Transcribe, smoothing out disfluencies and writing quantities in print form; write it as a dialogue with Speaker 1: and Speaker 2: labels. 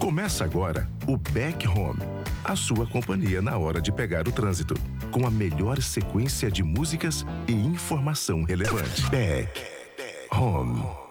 Speaker 1: Começa agora o Back Home, a sua companhia na hora de pegar o trânsito, com a melhor sequência de músicas e informação relevante. Back Home.